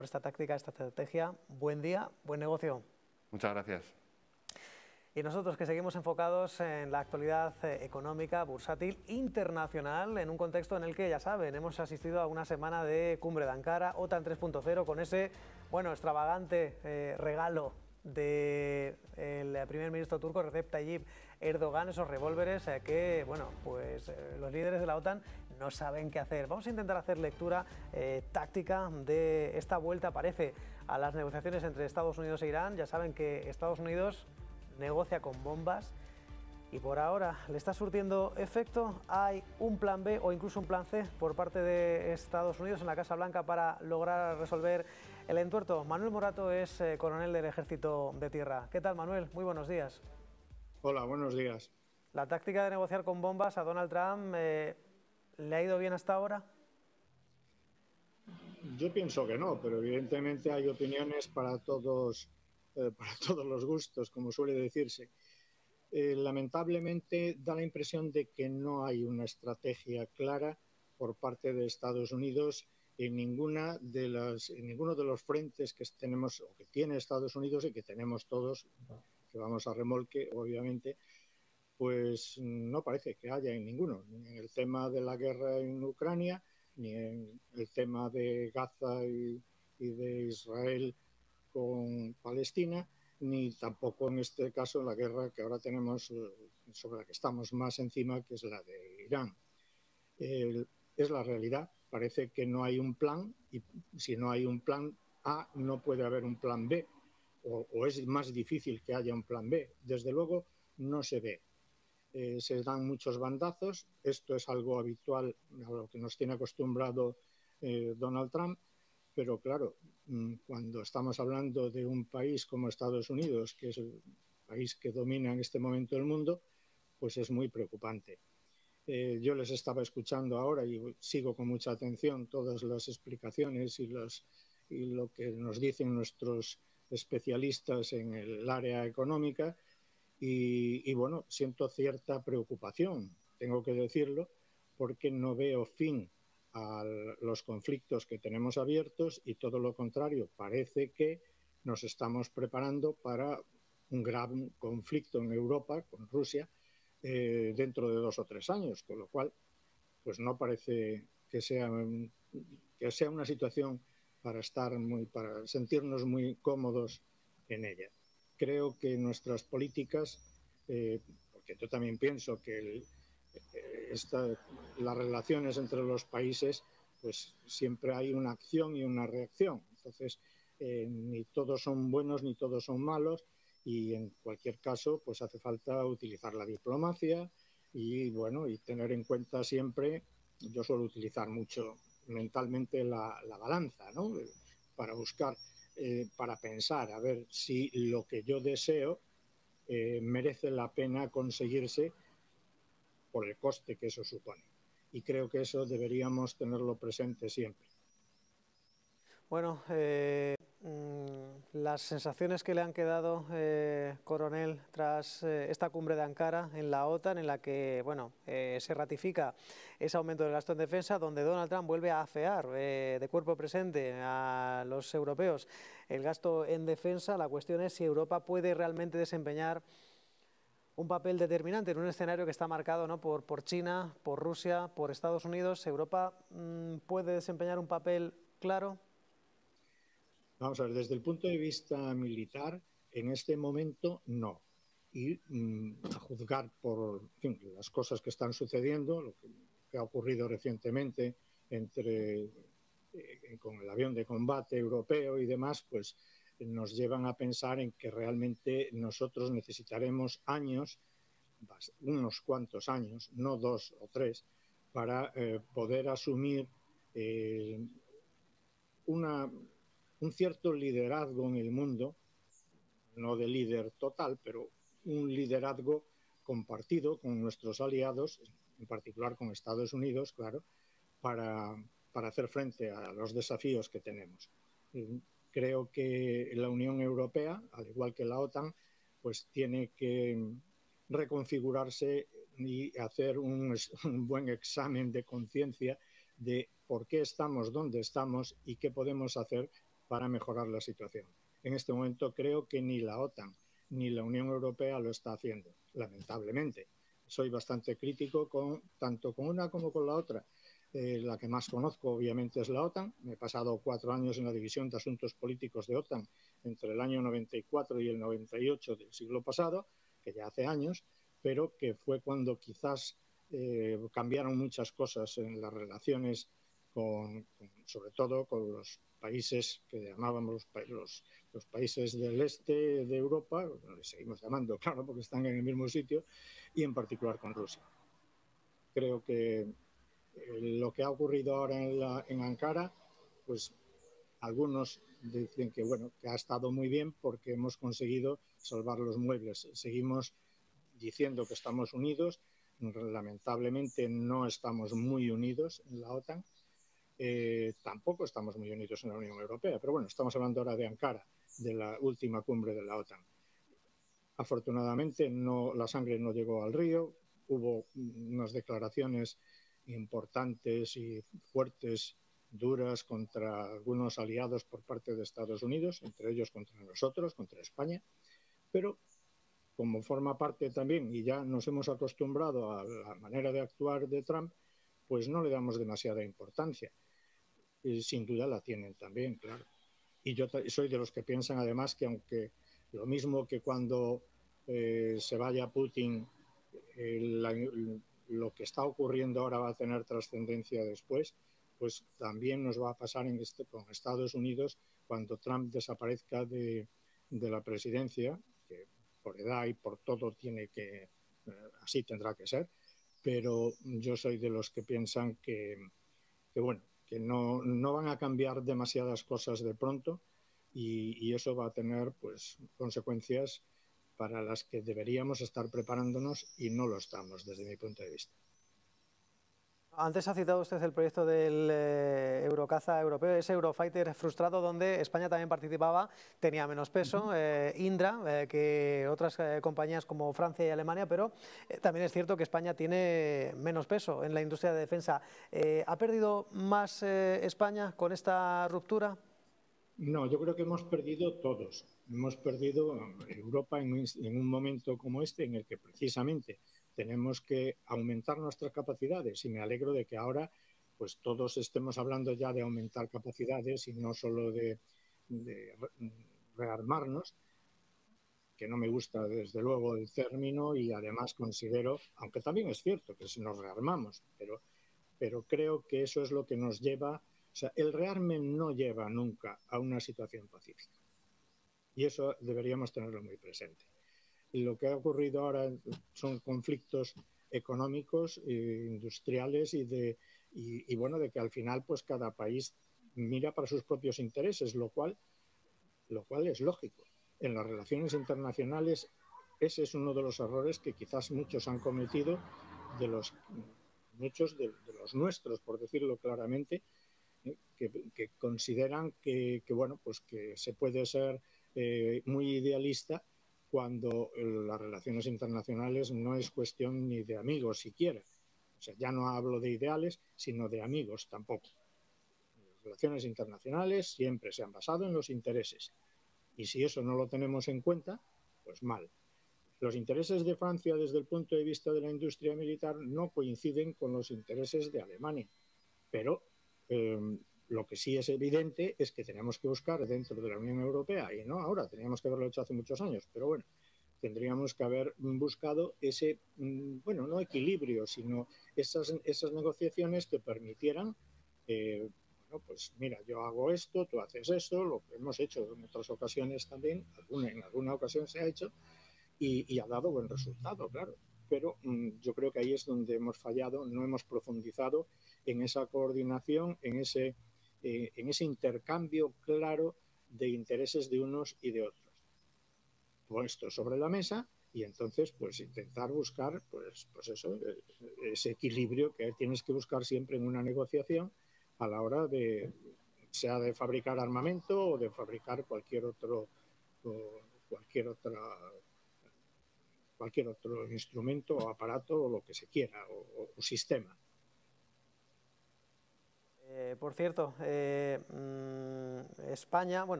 esta táctica, esta estrategia. Buen día, buen negocio. Muchas gracias. Y nosotros que seguimos enfocados en la actualidad económica, bursátil, internacional, en un contexto en el que, ya saben, hemos asistido a una semana de cumbre de Ankara, OTAN 3.0, con ese, extravagante regalo del primer ministro turco Recep Tayyip Erdogan, esos revólveres que, los líderes de la OTAN no saben qué hacer. Vamos a intentar hacer lectura táctica de esta vuelta, parece, a las negociaciones entre Estados Unidos e Irán. Ya saben que Estados Unidos negocia con bombas y por ahora le está surtiendo efecto. Hay un plan B o incluso un plan C por parte de Estados Unidos en la Casa Blanca para lograr resolver el entuerto. Manuel Morato es coronel del Ejército de Tierra. ¿Qué tal, Manuel? Muy buenos días. Hola, buenos días. ¿La táctica de negociar con bombas a Donald Trump le ha ido bien hasta ahora? Yo pienso que no, pero evidentemente hay opiniones para todos los gustos, como suele decirse. Lamentablemente da la impresión de que no hay una estrategia clara por parte de Estados Unidos en ninguno de los frentes que tenemos o que tiene Estados Unidos y que tenemos todos, que vamos a remolque, obviamente. Pues no parece que haya en ninguno, ni en el tema de la guerra en Ucrania, ni en el tema de Gaza y de Israel con Palestina, ni tampoco en este caso en la guerra que ahora tenemos, sobre la que estamos más encima, que es la de Irán. Es la realidad, parece que no hay un plan, y si no hay un plan A, no puede haber un plan B, o es más difícil que haya un plan B. Desde luego no se ve. Se dan muchos bandazos. Esto es algo habitual a lo que nos tiene acostumbrado Donald Trump, pero claro, cuando estamos hablando de un país como Estados Unidos, que es el país que domina en este momento el mundo, pues es muy preocupante. Yo les estaba escuchando ahora y sigo con mucha atención todas las explicaciones y lo que nos dicen nuestros especialistas en el área económica. Y bueno, siento cierta preocupación, tengo que decirlo, porque no veo fin a los conflictos que tenemos abiertos y todo lo contrario, parece que nos estamos preparando para un gran conflicto en Europa con Rusia dentro de 2 o 3 años, con lo cual pues no parece que sea una situación para sentirnos muy cómodos en ella. Creo que nuestras políticas, porque yo también pienso que las relaciones entre los países, pues siempre hay una acción y una reacción. Entonces, ni todos son buenos ni todos son malos, y en cualquier caso, pues hace falta utilizar la diplomacia y tener en cuenta siempre. Yo suelo utilizar mucho mentalmente la balanza, ¿no? Para buscar, para pensar a ver si lo que yo deseo merece la pena conseguirse por el coste que eso supone. Y creo que eso deberíamos tenerlo presente siempre. Bueno, las sensaciones que le han quedado, coronel, tras esta cumbre de Ankara en la OTAN, en la que se ratifica ese aumento del gasto en defensa, donde Donald Trump vuelve a afear de cuerpo presente a los europeos el gasto en defensa. La cuestión es si Europa puede realmente desempeñar un papel determinante en un escenario que está marcado, ¿no?, por China, por Rusia, por Estados Unidos. ¿Europa puede desempeñar un papel claro? Vamos a ver, desde el punto de vista militar, en este momento no. Y a juzgar por las cosas que están sucediendo, lo que ha ocurrido recientemente con el avión de combate europeo y demás, pues nos llevan a pensar en que realmente nosotros necesitaremos años, unos cuantos años, no 2 o 3, para poder asumir un cierto liderazgo en el mundo, no de líder total, pero un liderazgo compartido con nuestros aliados, en particular con Estados Unidos, claro, para hacer frente a los desafíos que tenemos. Creo que la Unión Europea, al igual que la OTAN, pues tiene que reconfigurarse y hacer un buen examen de conciencia de por qué estamos donde estamos y qué podemos hacer para mejorar la situación. En este momento creo que ni la OTAN ni la Unión Europea lo está haciendo, lamentablemente. Soy bastante crítico tanto con una como con la otra. La que más conozco, obviamente, es la OTAN. Me he pasado 4 años en la División de Asuntos Políticos de OTAN entre el año 94 y el 98 del siglo pasado, que ya hace años, pero que fue cuando quizás cambiaron muchas cosas en las relaciones sobre todo con los países que llamábamos los países del este de Europa, les seguimos llamando, claro, porque están en el mismo sitio, y en particular con Rusia. Creo que lo que ha ocurrido ahora en Ankara, pues algunos dicen que, bueno, que ha estado muy bien porque hemos conseguido salvar los muebles. Seguimos diciendo que estamos unidos. Lamentablemente no estamos muy unidos en la OTAN. Tampoco estamos muy unidos en la Unión Europea. Pero bueno, estamos hablando ahora de Ankara, de la última cumbre de la OTAN. Afortunadamente la sangre no llegó al río. Hubo unas declaraciones importantes y fuertes, duras, contra algunos aliados por parte de Estados Unidos, entre ellos contra nosotros, contra España, pero como forma parte también, y ya nos hemos acostumbrado a la manera de actuar de Trump, pues no le damos demasiada importancia. Y sin duda la tienen también, claro. Y yo soy de los que piensan además que aunque lo mismo que cuando se vaya Putin, lo que está ocurriendo ahora va a tener trascendencia después, pues también nos va a pasar con Estados Unidos cuando Trump desaparezca de la presidencia, que por edad y por todo así tendrá que ser, pero yo soy de los que piensan que bueno, que no van a cambiar demasiadas cosas de pronto y eso va a tener pues consecuencias para las que deberíamos estar preparándonos y no lo estamos desde mi punto de vista. Antes ha citado usted el proyecto del Eurocaza europeo, ese Eurofighter frustrado donde España también participaba, tenía menos peso, Indra, que otras compañías como Francia y Alemania, pero también es cierto que España tiene menos peso en la industria de defensa. ¿Ha perdido más España con esta ruptura? No, yo creo que hemos perdido todos. Hemos perdido Europa en un momento como este en el que precisamente tenemos que aumentar nuestras capacidades y me alegro de que ahora pues todos estemos hablando ya de aumentar capacidades y no solo de rearmarnos, que no me gusta desde luego el término y además considero, aunque también es cierto que si nos rearmamos, pero creo que eso es lo que nos lleva. O sea, el rearme no lleva nunca a una situación pacífica. Y eso deberíamos tenerlo muy presente. Y lo que ha ocurrido ahora son conflictos económicos, industriales y bueno, de que al final pues cada país mira para sus propios intereses, lo cual es lógico. En las relaciones internacionales ese es uno de los errores que quizás muchos han cometido, muchos de los nuestros, por decirlo claramente, que consideran que bueno, pues que se puede ser muy idealista cuando las relaciones internacionales no es cuestión ni de amigos siquiera. O sea, ya no hablo de ideales, sino de amigos tampoco. Las relaciones internacionales siempre se han basado en los intereses. Y si eso no lo tenemos en cuenta, pues mal. Los intereses de Francia desde el punto de vista de la industria militar no coinciden con los intereses de Alemania, pero lo que sí es evidente es que tenemos que buscar dentro de la Unión Europea, y no ahora, teníamos que haberlo hecho hace muchos años, pero bueno, tendríamos que haber buscado ese, bueno, no equilibrio, sino esas negociaciones que permitieran, bueno, pues mira, yo hago esto, tú haces esto, lo que hemos hecho en otras ocasiones también, en alguna ocasión se ha hecho, y ha dado buen resultado, claro. Pero yo creo que ahí es donde hemos fallado, no hemos profundizado en esa coordinación, en ese intercambio claro de intereses de unos y de otros. Puesto sobre la mesa y entonces pues intentar buscar pues eso, ese equilibrio que tienes que buscar siempre en una negociación a la hora sea de fabricar armamento o de fabricar cualquier otro instrumento o aparato o lo que se quiera o sistema. Por cierto, España, bueno,